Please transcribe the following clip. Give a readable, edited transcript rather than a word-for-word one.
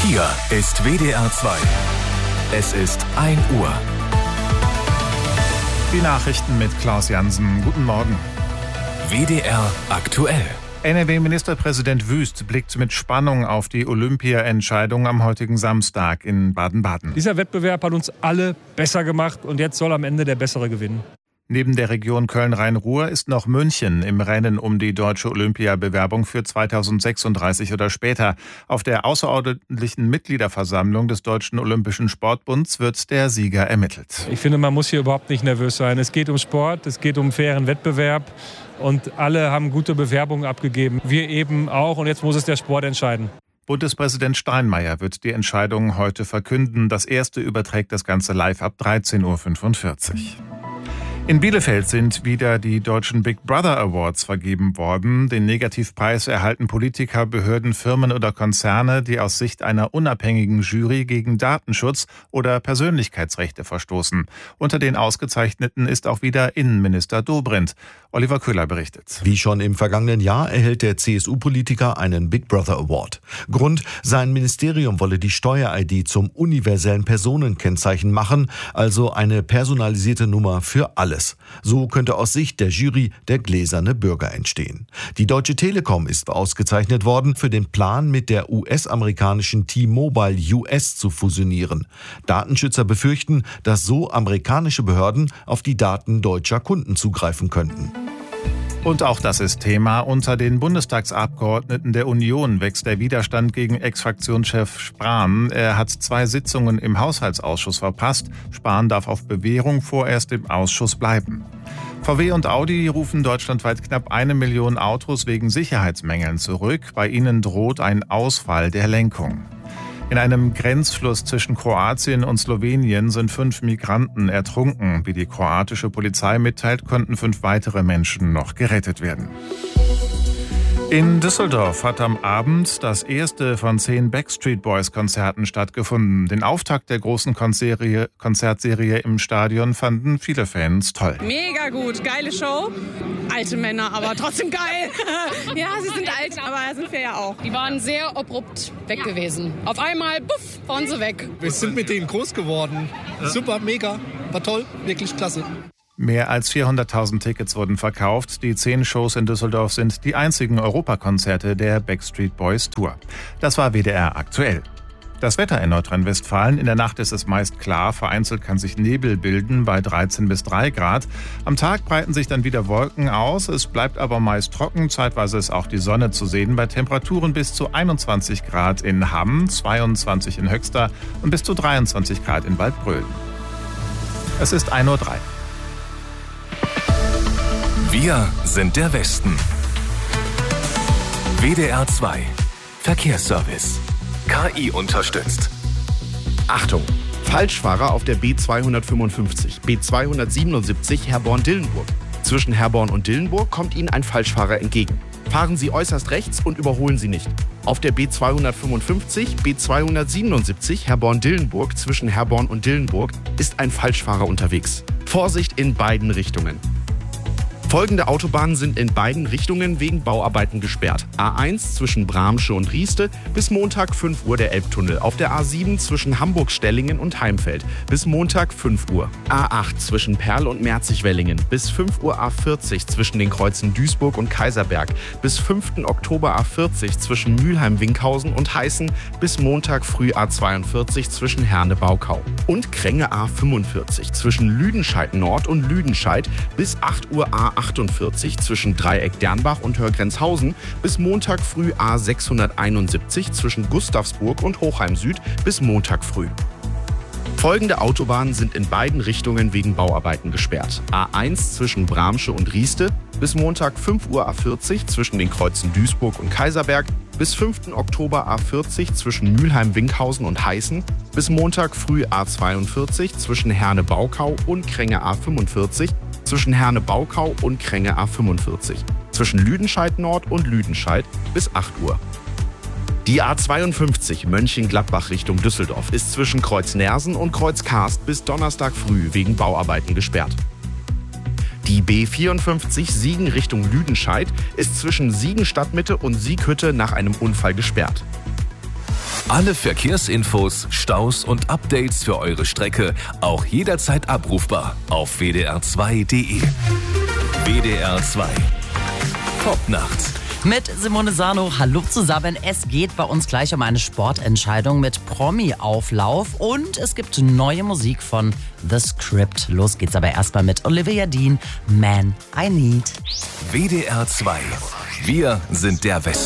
Hier ist WDR 2. Es ist 1 Uhr. Die Nachrichten mit Klaus Jansen. Guten Morgen. WDR aktuell. NRW-Ministerpräsident Wüst blickt mit Spannung auf die Olympia-Entscheidung am heutigen Samstag in Baden-Baden. Dieser Wettbewerb hat uns alle besser gemacht und jetzt soll am Ende der Bessere gewinnen. Neben der Region Köln-Rhein-Ruhr ist noch München im Rennen um die deutsche Olympiabewerbung für 2036 oder später. Auf der außerordentlichen Mitgliederversammlung des Deutschen Olympischen Sportbunds wird der Sieger ermittelt. Ich finde, man muss hier überhaupt nicht nervös sein. Es geht um Sport, es geht um fairen Wettbewerb und alle haben gute Bewerbungen abgegeben. Wir eben auch und jetzt muss es der Sport entscheiden. Bundespräsident Steinmeier wird die Entscheidung heute verkünden. Das erste überträgt das Ganze live ab 13:45 Uhr. In Bielefeld sind wieder die deutschen Big Brother Awards vergeben worden. Den Negativpreis erhalten Politiker, Behörden, Firmen oder Konzerne, die aus Sicht einer unabhängigen Jury gegen Datenschutz oder Persönlichkeitsrechte verstoßen. Unter den Ausgezeichneten ist auch wieder Innenminister Dobrindt. Oliver Köhler berichtet. Wie schon im vergangenen Jahr erhält der CSU-Politiker einen Big Brother Award. Grund: sein Ministerium wolle die Steuer-ID zum universellen Personenkennzeichen machen, also eine personalisierte Nummer für alles. So könnte aus Sicht der Jury der gläserne Bürger entstehen. Die Deutsche Telekom ist ausgezeichnet worden für den Plan, mit der US-amerikanischen T-Mobile US zu fusionieren. Datenschützer befürchten, dass so amerikanische Behörden auf die Daten deutscher Kunden zugreifen könnten. Und auch das ist Thema. Unter den Bundestagsabgeordneten der Union wächst der Widerstand gegen Ex-Fraktionschef Spahn. Er hat 2 Sitzungen im Haushaltsausschuss verpasst. Spahn darf auf Bewährung vorerst im Ausschuss bleiben. VW und Audi rufen deutschlandweit knapp 1 Million Autos wegen Sicherheitsmängeln zurück. Bei ihnen droht ein Ausfall der Lenkung. In einem Grenzfluss zwischen Kroatien und Slowenien sind 5 Migranten ertrunken. Wie die kroatische Polizei mitteilt, konnten 5 weitere Menschen noch gerettet werden. In Düsseldorf hat am Abend das erste von 10 Backstreet Boys Konzerten stattgefunden. Den Auftakt der großen Konzertserie im Stadion fanden viele Fans toll. Mega gut, geile Show. Alte Männer, aber trotzdem geil. Ja, sie sind alt, aber sind wir ja auch. Die waren sehr abrupt weg gewesen. Auf einmal, puff, waren sie weg. Wir sind mit denen groß geworden. Super, mega, war toll, wirklich klasse. Mehr als 400.000 Tickets wurden verkauft. Die 10 Shows in Düsseldorf sind die einzigen Europakonzerte der Backstreet Boys Tour. Das war WDR aktuell. Das Wetter in Nordrhein-Westfalen. In der Nacht ist es meist klar. Vereinzelt kann sich Nebel bilden bei 13 bis 3 Grad. Am Tag breiten sich dann wieder Wolken aus. Es bleibt aber meist trocken. Zeitweise ist auch die Sonne zu sehen. Bei Temperaturen bis zu 21 Grad in Hamm, 22 in Höxter und bis zu 23 Grad in Waldbröl. Es ist 1:03 Uhr. Wir sind der Westen. WDR 2. Verkehrsservice. KI unterstützt. Achtung! Falschfahrer auf der B255, B277 Herborn-Dillenburg. Zwischen Herborn und Dillenburg kommt Ihnen ein Falschfahrer entgegen. Fahren Sie äußerst rechts und überholen Sie nicht. Auf der B255, B277 Herborn-Dillenburg zwischen Herborn und Dillenburg ist ein Falschfahrer unterwegs. Vorsicht in beiden Richtungen. Folgende Autobahnen sind in beiden Richtungen wegen Bauarbeiten gesperrt. A1 zwischen Bramsche und Rieste bis Montag 5 Uhr der Elbtunnel. Auf der A7 zwischen Hamburg-Stellingen und Heimfeld bis Montag 5 Uhr. A8 zwischen Perl und Merzig-Wellingen bis 5 Uhr A40 zwischen den Kreuzen Duisburg und Kaiserberg. Bis 5. Oktober A40 zwischen Mülheim-Winkhausen und Heißen bis Montag früh A42 zwischen Herne-Baukau. Und Kränge A45 zwischen Lüdenscheid Nord und Lüdenscheid bis 8 Uhr A48 zwischen Dreieck Dernbach und Hörgrenzhausen bis Montag früh A671 zwischen Gustavsburg und Hochheim Süd bis Montag früh. Folgende Autobahnen sind in beiden Richtungen wegen Bauarbeiten gesperrt. A1 zwischen Bramsche und Rieste bis Montag 5 Uhr A40 zwischen den Kreuzen Duisburg und Kaiserberg, bis 5. Oktober A40 zwischen Mülheim-Winkhausen und Heißen, bis Montag früh A42 zwischen Herne-Baukau und Kränge A45, zwischen Herne-Baukau und Kränge A45, zwischen Lüdenscheid Nord und Lüdenscheid bis 8 Uhr. Die A52 Mönchengladbach Richtung Düsseldorf ist zwischen Kreuz Nersen und Kreuz Karst bis Donnerstag früh wegen Bauarbeiten gesperrt. Die B54 Siegen Richtung Lüdenscheid ist zwischen Siegen Stadtmitte und Sieghütte nach einem Unfall gesperrt. Alle Verkehrsinfos, Staus und Updates für eure Strecke auch jederzeit abrufbar auf wdr2.de. WDR 2. Top-Nacht. Mit Simone Sano, hallo zusammen. Es geht bei uns gleich um eine Sportentscheidung mit Promi-Auflauf und es gibt neue Musik von The Script. Los geht's aber erstmal mit Olivia Dean, Man I Need. WDR 2. Wir sind der Westen.